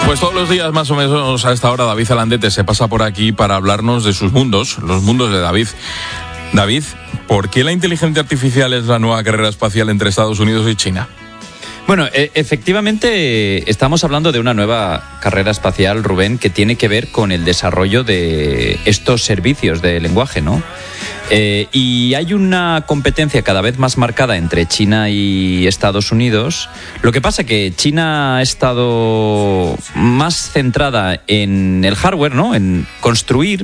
Pues todos los días más o menos a esta hora David Alandete se pasa por aquí para hablarnos de sus mundos, los mundos de David. David, ¿por qué la inteligencia artificial es la nueva carrera espacial entre Estados Unidos y China? Bueno, efectivamente estamos hablando de una nueva carrera espacial, Rubén, que tiene que ver con el desarrollo de estos servicios de lenguaje, ¿no? Y hay una competencia cada vez más marcada entre China y Estados Unidos. Lo que pasa es que China ha estado más centrada en el hardware, ¿no? En construir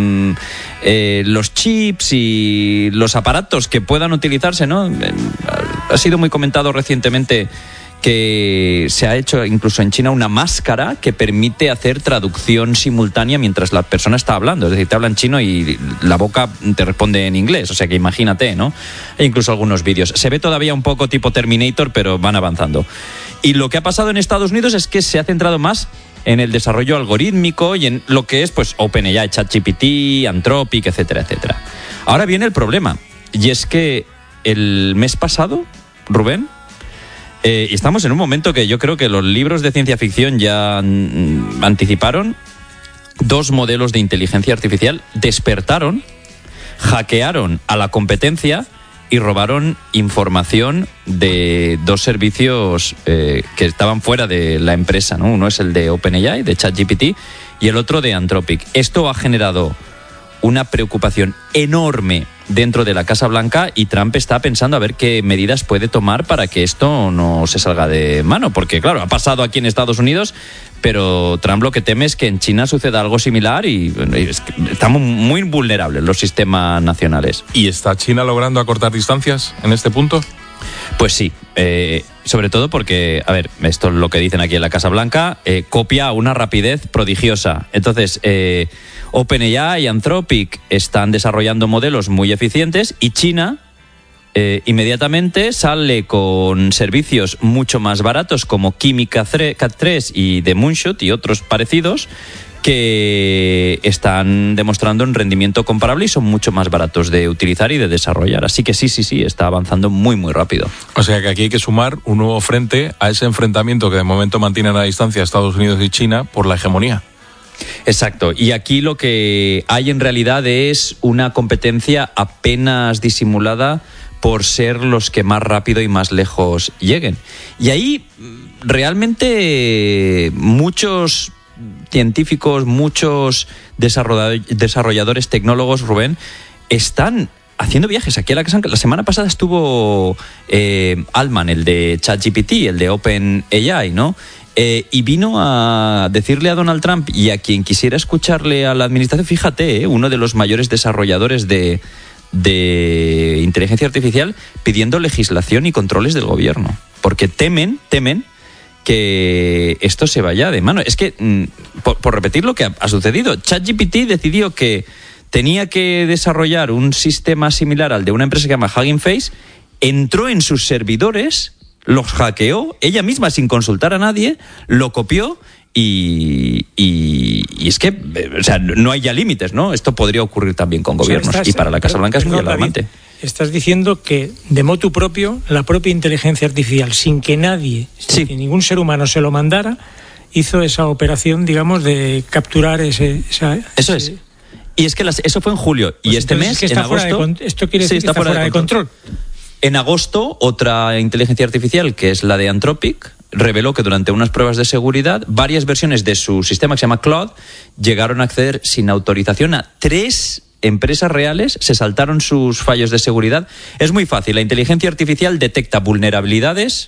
los chips y los aparatos que puedan utilizarse, ¿no? Ha sido muy comentado recientemente que se ha hecho incluso en China una máscara que permite hacer traducción simultánea mientras la persona está hablando. Es decir, te habla en chino y la boca te responde en inglés. O sea que imagínate, ¿no? E incluso algunos vídeos. Se ve todavía un poco tipo Terminator, pero van avanzando. Y lo que ha pasado en Estados Unidos es que se ha centrado más en el desarrollo algorítmico y en lo que es pues OpenAI, ChatGPT, Anthropic, etcétera, etcétera. Ahora viene el problema, y es que el mes pasado, Rubén, y estamos en un momento que yo creo que los libros de ciencia ficción ya anticiparon, dos modelos de inteligencia artificial despertaron, hackearon a la competencia y robaron información de dos servicios que estaban fuera de la empresa, ¿no? Uno es el de OpenAI, de ChatGPT, y el otro de Anthropic. Esto ha generado una preocupación enorme dentro de la Casa Blanca y Trump está pensando a ver qué medidas puede tomar para que esto no se salga de mano, porque claro, ha pasado aquí en Estados Unidos, pero Trump lo que teme es que en China suceda algo similar y estamos muy vulnerables los sistemas nacionales. ¿Y está China logrando acortar distancias en este punto? Pues sí, sobre todo porque, a ver, esto es lo que dicen aquí en la Casa Blanca, copia a una rapidez prodigiosa. Entonces, OpenAI y Anthropic están desarrollando modelos muy eficientes y China inmediatamente sale con servicios mucho más baratos como Kimi Cat3 y The Moonshot y otros parecidos que están demostrando un rendimiento comparable y son mucho más baratos de utilizar y de desarrollar. Así que sí, está avanzando muy, muy rápido. O sea que aquí hay que sumar un nuevo frente a ese enfrentamiento que de momento mantienen a distancia Estados Unidos y China por la hegemonía. Exacto, y aquí lo que hay en realidad es una competencia apenas disimulada por ser los que más rápido y más lejos lleguen. Y ahí realmente muchos científicos, muchos desarrolladores, tecnólogos, Rubén, están haciendo viajes aquí a la Casa Blanca. La semana pasada estuvo Altman, el de ChatGPT, el de OpenAI, ¿no? Y vino a decirle a Donald Trump y a quien quisiera escucharle a la administración, fíjate, uno de los mayores desarrolladores de inteligencia artificial, pidiendo legislación y controles del gobierno, porque temen que esto se vaya de mano. Es que, por repetir lo que ha sucedido, ChatGPT decidió que tenía que desarrollar un sistema similar al de una empresa que se llama Hugging Face, entró en sus servidores, los hackeó, ella misma sin consultar a nadie, lo copió y es que, o sea, no hay ya límites, ¿no? Esto podría ocurrir también con gobiernos y para la Casa Blanca es muy alarmante. David, estás diciendo que de motu propio, la propia inteligencia artificial, sin que nadie, sin que ningún ser humano se lo mandara, hizo esa operación, digamos, de capturar ese... Eso es. Y es que eso fue en julio. Pues y este mes, que en agosto... Esto quiere decir que está fuera de control. En agosto, otra inteligencia artificial, que es la de Anthropic, reveló que durante unas pruebas de seguridad, varias versiones de su sistema, que se llama Claude, llegaron a acceder sin autorización a 3 empresas reales, se saltaron sus fallos de seguridad. Es muy fácil, la inteligencia artificial detecta vulnerabilidades,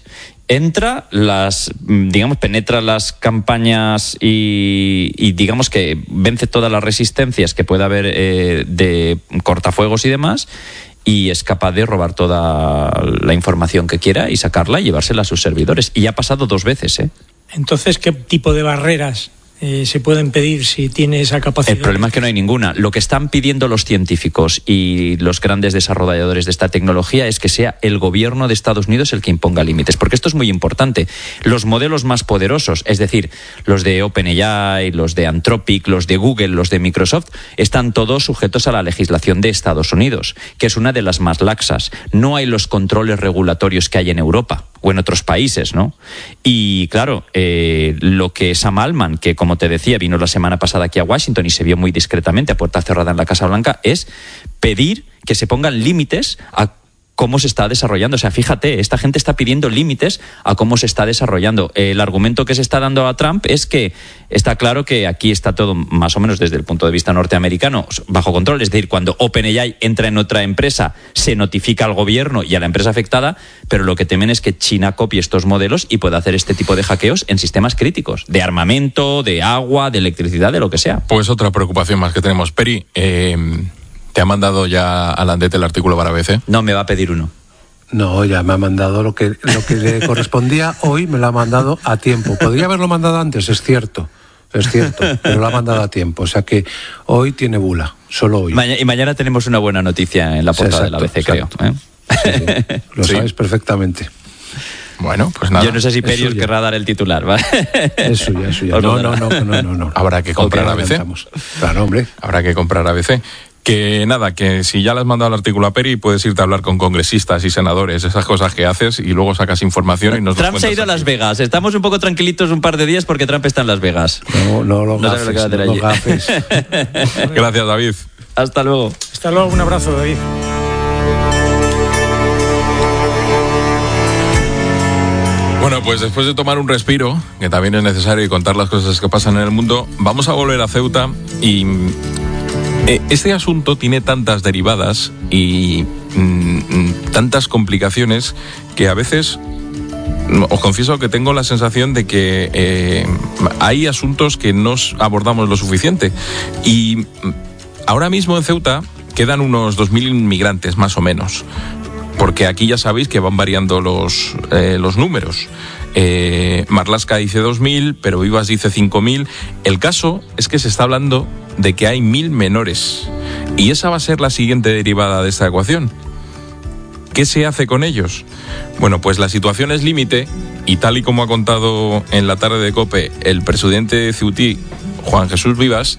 penetra las campañas y digamos que vence todas las resistencias que pueda haber de cortafuegos y demás, y es capaz de robar toda la información que quiera y sacarla y llevársela a sus servidores. Y ya ha pasado 2 veces, ¿eh? Entonces, ¿qué tipo de barreras se pueden pedir si tiene esa capacidad? El problema es que no hay ninguna. Lo que están pidiendo los científicos y los grandes desarrolladores de esta tecnología es que sea el gobierno de Estados Unidos el que imponga límites, porque esto es muy importante. Los modelos más poderosos, es decir, los de OpenAI, los de Anthropic, los de Google, los de Microsoft, están todos sujetos a la legislación de Estados Unidos, que es una de las más laxas. No hay los controles regulatorios que hay en Europa. o en otros países, ¿no? Y claro, lo que Sam Altman, que como te decía, vino la semana pasada aquí a Washington y se vio muy discretamente a puerta cerrada en la Casa Blanca, es pedir que se pongan límites a cómo se está desarrollando. O sea, fíjate, esta gente está pidiendo límites a cómo se está desarrollando. El argumento que se está dando a Trump es que está claro que aquí está todo más o menos desde el punto de vista norteamericano bajo control. Es decir, cuando OpenAI entra en otra empresa, se notifica al gobierno y a la empresa afectada, pero lo que temen es que China copie estos modelos y pueda hacer este tipo de hackeos en sistemas críticos, de armamento, de agua, de electricidad, de lo que sea. Pues otra preocupación más que tenemos. Peri, ¿te ha mandado ya Alandete el artículo para ABC? No, me va a pedir uno. No, ya me ha mandado lo que le correspondía hoy, me lo ha mandado a tiempo. Podría haberlo mandado antes, es cierto, pero lo ha mandado a tiempo. O sea que hoy tiene bula, solo hoy. Y mañana tenemos una buena noticia en la portada de la ABC, creo. Sí. Lo sabes perfectamente. Bueno, pues nada. Yo no sé si Perios querrá dar el titular, ¿vale? Es suya. No. Habrá que comprar ABC. Claro, hombre. Habrá que comprar ABC. Que nada, que si ya le has mandado el artículo a Peri, puedes irte a hablar con congresistas y senadores, esas cosas que haces, y luego sacas información y nos Trump se ha ido a Las Vegas. Estamos un poco tranquilitos un par de días porque Trump está en Las Vegas. No lo gafes. Gracias, David. Hasta luego. Hasta luego, un abrazo, David. Bueno, pues después de tomar un respiro, que también es necesario, y contar las cosas que pasan en el mundo, vamos a volver a Ceuta y... Este asunto tiene tantas derivadas y tantas complicaciones que a veces os confieso que tengo la sensación de que hay asuntos que no abordamos lo suficiente. Y ahora mismo en Ceuta quedan unos 2.000 inmigrantes, más o menos, porque aquí ya sabéis que van variando los números. Marlaska dice 2.000, pero Vivas dice 5.000. El caso es que se está hablando de que hay 1.000 menores. Y esa va a ser la siguiente derivada de esta ecuación. ¿Qué se hace con ellos? Bueno, pues la situación es límite y tal y como ha contado en la tarde de COPE el presidente ceutí, Juan Jesús Vivas,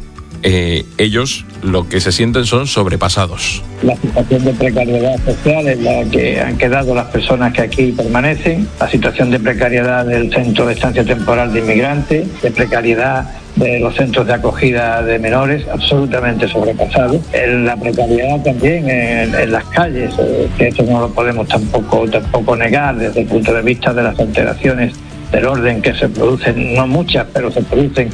ellos lo que se sienten son sobrepasados. La situación de precariedad social en la que han quedado las personas que aquí permanecen, la situación de precariedad del centro de estancia temporal de inmigrantes, de precariedad de los centros de acogida de menores, absolutamente sobrepasados. La precariedad también en las calles, que esto no lo podemos tampoco negar desde el punto de vista de las alteraciones del orden que se producen, no muchas, pero se producen.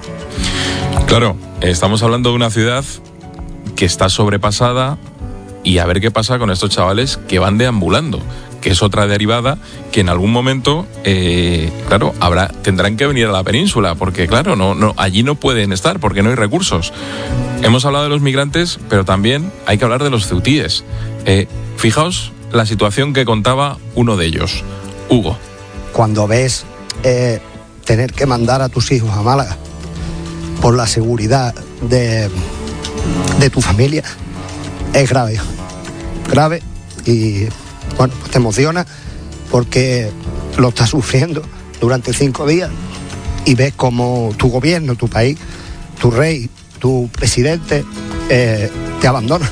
Claro, estamos hablando de una ciudad que está sobrepasada y a ver qué pasa con estos chavales que van deambulando, que es otra derivada que en algún momento, claro, tendrán que venir a la península, porque claro, allí no pueden estar porque no hay recursos. Hemos hablado de los migrantes, pero también hay que hablar de los ceutíes. Fijaos la situación que contaba uno de ellos, Hugo. Cuando ves tener que mandar a tus hijos a Málaga por la seguridad de tu familia, es grave y bueno, pues te emociona porque lo estás sufriendo durante 5 días y ves como tu gobierno, tu país, tu rey, tu presidente te abandona.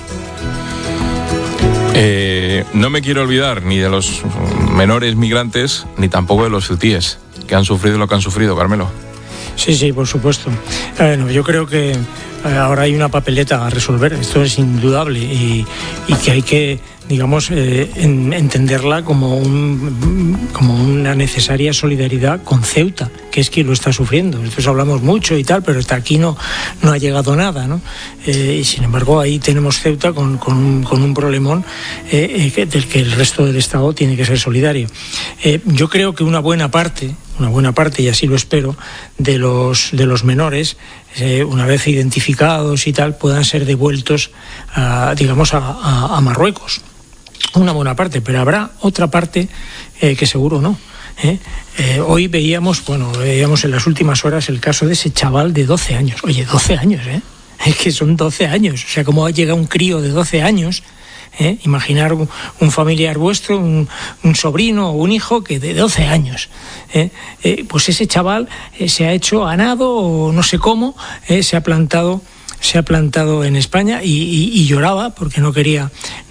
No me quiero olvidar ni de los menores migrantes ni tampoco de los ceutíes que han sufrido lo que han sufrido, Carmelo. Sí, por supuesto. Bueno, yo creo que ahora hay una papeleta a resolver, esto es indudable, y que hay que, digamos, entenderla como una necesaria solidaridad con Ceuta, que es quien lo está sufriendo. Entonces hablamos mucho y tal, pero hasta aquí no ha llegado nada, ¿no? Y sin embargo ahí tenemos Ceuta con un problemón del que el resto del Estado tiene que ser solidario. Yo creo que una buena parte, y así lo espero, de los menores, una vez identificados y tal, puedan ser devueltos a Marruecos. Una buena parte, pero habrá otra parte que seguro no. Hoy veíamos en las últimas horas el caso de ese chaval de 12 años. Oye, 12 años, es que son 12 años. O sea, cómo llega un crío de 12 años. Imaginar un familiar vuestro, un sobrino o un hijo que de 12 años. Pues ese chaval se ha hecho a nado o no sé cómo, se ha plantado se ha plantado en España y lloraba porque no quería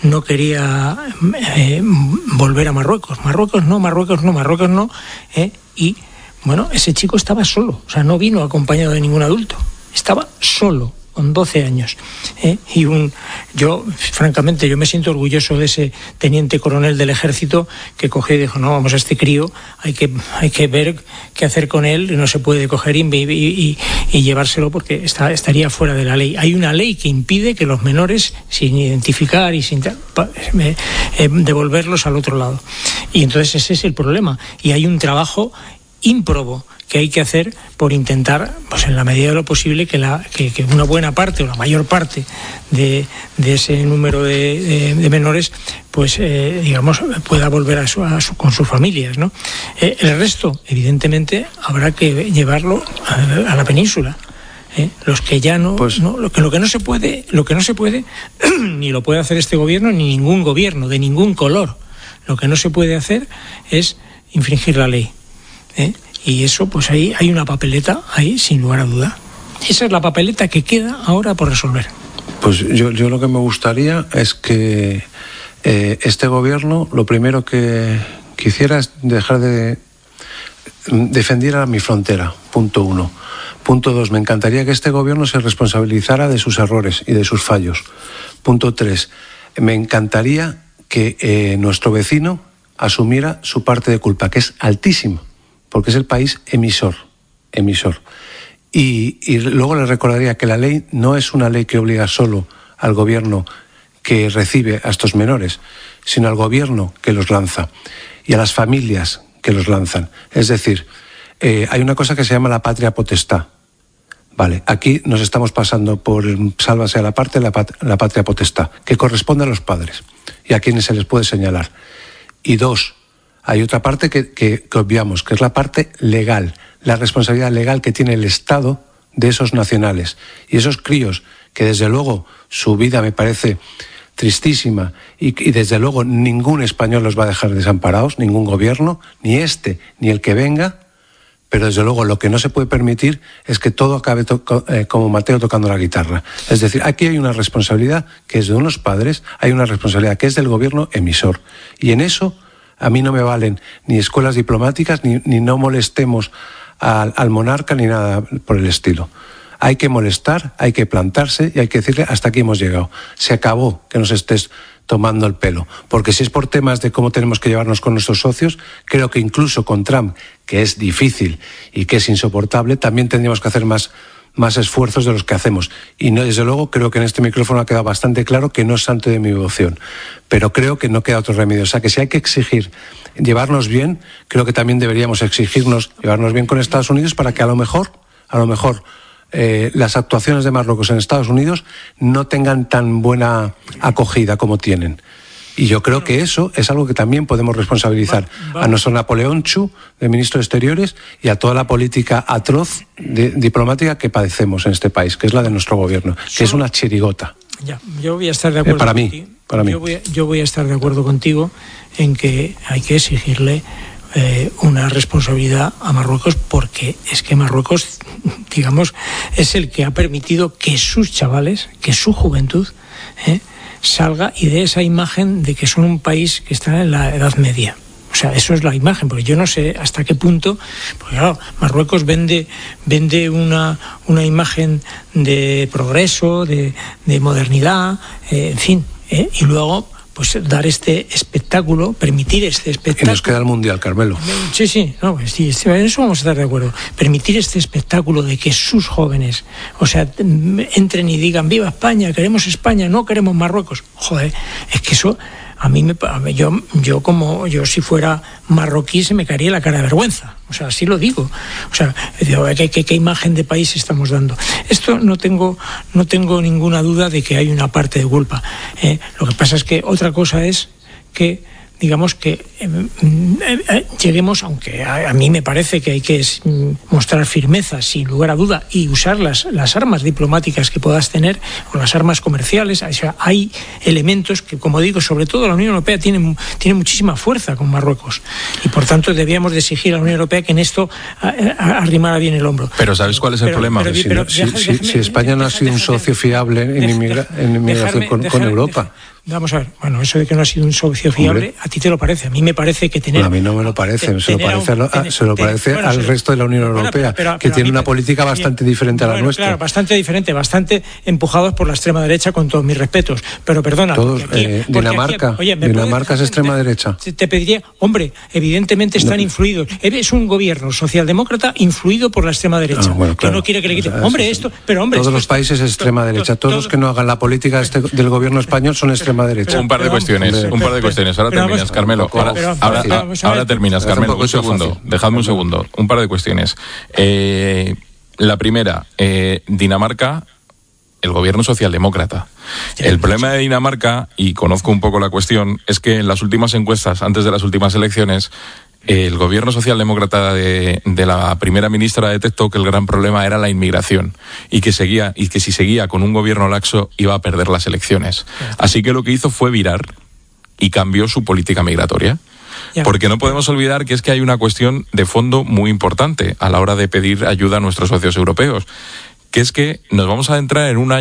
volver a Marruecos. Marruecos no. Y bueno, ese chico estaba solo, o sea, no vino acompañado de ningún adulto, estaba solo, con 12 años. Francamente, yo me siento orgulloso de ese teniente coronel del ejército que cogió y dijo, no, vamos a este crío, hay que ver qué hacer con él, no se puede coger y llevárselo porque estaría fuera de la ley. Hay una ley que impide que los menores, sin identificar y sin devolverlos al otro lado. Y entonces ese es el problema. Y hay un trabajo ímprobo que hay que hacer por intentar, pues en la medida de lo posible, que una buena parte o la mayor parte de ese número de menores, pues digamos, pueda volver con sus familias, ¿no? El resto, evidentemente, habrá que llevarlo a la península. Los que ya no, lo que no se puede, ni lo puede hacer este gobierno ni ningún gobierno de ningún color. Lo que no se puede hacer es infringir la ley. Y eso, pues ahí hay una papeleta, ahí sin lugar a duda. Esa es la papeleta que queda ahora por resolver. Pues yo lo que me gustaría es que este gobierno lo primero que hiciera es dejar de defender a mi frontera, punto 1. Punto 2, me encantaría que este gobierno se responsabilizara de sus errores y de sus fallos. Punto 3, me encantaría que nuestro vecino asumiera su parte de culpa, que es altísima, porque es el país emisor. Y luego le recordaría que la ley no es una ley que obliga solo al gobierno que recibe a estos menores, sino al gobierno que los lanza y a las familias que los lanzan. Es decir, hay una cosa que se llama la patria potestad. Vale, aquí nos estamos pasando por sálvase a la parte la patria potestad, que corresponde a los padres y a quienes se les puede señalar. Y 2, hay otra parte que obviamos, que es la parte legal, la responsabilidad legal que tiene el Estado de esos nacionales. Y esos críos, que desde luego su vida me parece tristísima y desde luego ningún español los va a dejar desamparados, ningún gobierno, ni este ni el que venga, pero desde luego lo que no se puede permitir es que todo acabe como Mateo tocando la guitarra. Es decir, aquí hay una responsabilidad que es de unos padres, hay una responsabilidad que es del gobierno emisor. Y en eso a mí no me valen ni escuelas diplomáticas, ni no molestemos al monarca, ni nada por el estilo. Hay que molestar, hay que plantarse y hay que decirle hasta aquí hemos llegado. Se acabó que nos estés tomando el pelo. Porque si es por temas de cómo tenemos que llevarnos con nuestros socios, creo que incluso con Trump, que es difícil y que es insoportable, también tendríamos que hacer más esfuerzos de los que hacemos. Y no, desde luego creo que en este micrófono ha quedado bastante claro que no es santo de mi devoción. Pero creo que no queda otro remedio. O sea, que si hay que exigir llevarnos bien, creo que también deberíamos exigirnos llevarnos bien con Estados Unidos para que a lo mejor las actuaciones de Marruecos en Estados Unidos no tengan tan buena acogida como tienen. Y yo creo que eso es algo que también podemos responsabilizar a nuestro Napoleón Chu, de ministro de Exteriores, y a toda la política atroz diplomática que padecemos en este país, que es la de nuestro gobierno, que es una chirigota. Ya, yo voy a estar de acuerdo para mí. Yo voy a estar de acuerdo contigo en que hay que exigirle una responsabilidad a Marruecos, porque es que Marruecos, digamos, es el que ha permitido que sus chavales, que su juventud salga y dé esa imagen de que son un país que está en la Edad Media. O sea, eso es la imagen, porque yo no sé hasta qué punto, porque claro, Marruecos vende una imagen de progreso, de modernidad, en fin, y luego pues dar este espectáculo, permitir este espectáculo. Y nos queda el Mundial, Carmelo. Sí, en eso vamos a estar de acuerdo. Permitir este espectáculo de que sus jóvenes, o sea, entren y digan viva España, queremos España, no queremos Marruecos. Joder, es que eso a mí yo si fuera marroquí se me caería la cara de vergüenza. O sea, así lo digo. O sea, ¿qué imagen de país estamos dando? Esto no tengo ninguna duda de que hay una parte de culpa. Lo que pasa es que otra cosa es que digamos que lleguemos, aunque a mí me parece que hay que mostrar firmeza sin lugar a duda y usar las armas diplomáticas que puedas tener o las armas comerciales. O sea, hay elementos que, como digo, sobre todo la Unión Europea tiene muchísima fuerza con Marruecos y por tanto debíamos de exigir a la Unión Europea que en esto arrimara bien el hombro. Pero ¿sabes cuál es el problema? Si España no ha sido un socio fiable en inmigración con Europa. Vamos a ver, bueno, eso de que no ha sido un socio fiable, a ti te lo parece, a mí me parece que tener... A mí no me lo parece, se lo parece al resto de la Unión Europea, que tiene una política bastante diferente a la nuestra. Claro, bastante diferente, bastante empujados por la extrema derecha, con todos mis respetos, pero perdona... Todos, Dinamarca es extrema derecha. Te pediría, hombre, evidentemente están influidos, es un gobierno socialdemócrata influido por la extrema derecha, que no quiere que le quite... Todos los países es extrema derecha, todos los que no hagan la política del gobierno español son extrema derecha. Un par de cuestiones. Ahora terminas, Carmelo. Ahora terminas, Carmelo. Un segundo. Dejadme un segundo. Un par de cuestiones. La primera, Dinamarca, el gobierno socialdemócrata. El problema de Dinamarca, y conozco un poco la cuestión, es que en las últimas encuestas, antes de las últimas elecciones, el gobierno socialdemócrata de la primera ministra detectó que el gran problema era la inmigración y que si seguía con un gobierno laxo iba a perder las elecciones. Así que lo que hizo fue virar y cambió su política migratoria. Porque no podemos olvidar que es que hay una cuestión de fondo muy importante a la hora de pedir ayuda a nuestros socios europeos, que es que nos vamos a adentrar en un año